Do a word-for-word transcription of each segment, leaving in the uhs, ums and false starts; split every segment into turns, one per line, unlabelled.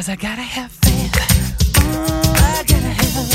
Because I gotta have faith. Oh, I gotta have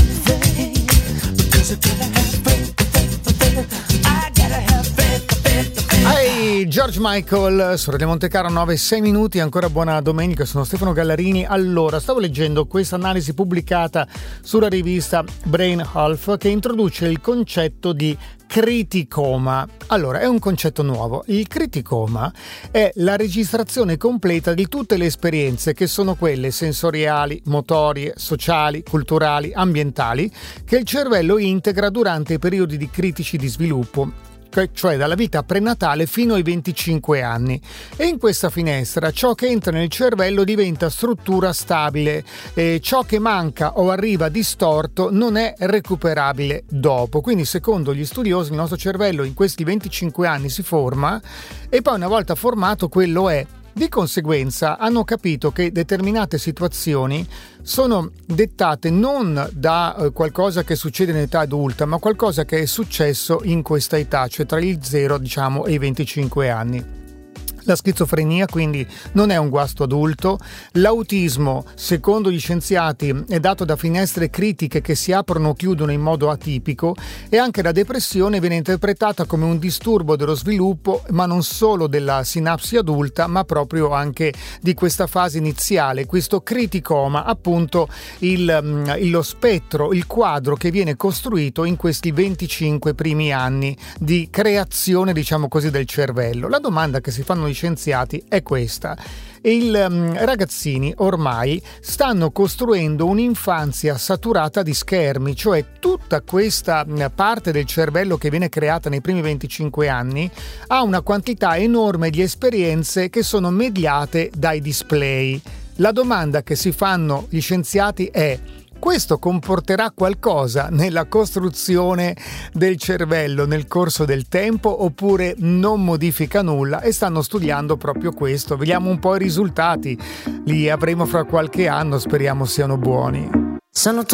faith. Because I gotta have faith, faith, faith. I gotta have faith, faith, faith.
Ehi, George Michael su Radio Monte Carlo, nove e sei minuti, ancora buona domenica, sono Stefano Gallarini. Allora, stavo leggendo questa analisi pubblicata sulla rivista Brain Health che introduce il concetto di criticoma. Allora, è un concetto nuovo. Il criticoma è la registrazione completa di tutte le esperienze che sono quelle sensoriali, motorie, sociali, culturali, ambientali che il cervello integra durante i periodi di critici di sviluppo, cioè dalla vita prenatale fino ai venticinque anni, e in questa finestra ciò che entra nel cervello diventa struttura stabile e ciò che manca o arriva distorto non è recuperabile dopo. Quindi, secondo gli studiosi, il nostro cervello in questi venticinque anni si forma e poi, una volta formato, quello è. Di conseguenza hanno capito che determinate situazioni sono dettate non da eh, qualcosa che succede in età adulta, ma qualcosa che è successo in questa età, cioè tra il zero, diciamo, e i venticinque anni. La schizofrenia quindi non è un guasto adulto, l'autismo, secondo gli scienziati, è dato da finestre critiche che si aprono o chiudono in modo atipico, e anche la depressione viene interpretata come un disturbo dello sviluppo, ma non solo della sinapsi adulta, ma proprio anche di questa fase iniziale, questo criticoma, appunto il, lo spettro, il quadro che viene costruito in questi venticinque primi anni di creazione, diciamo così, del cervello. La domanda che si fanno gli scienziati è questa: i um, ragazzini ormai stanno costruendo un'infanzia saturata di schermi, cioè tutta questa parte del cervello che viene creata nei primi venticinque anni ha una quantità enorme di esperienze che sono mediate dai display. La domanda che si fanno gli scienziati è: questo comporterà qualcosa nella costruzione del cervello nel corso del tempo oppure non modifica nulla? E stanno studiando proprio questo. Vediamo un po' i risultati, li avremo fra qualche anno, speriamo siano buoni.
Sono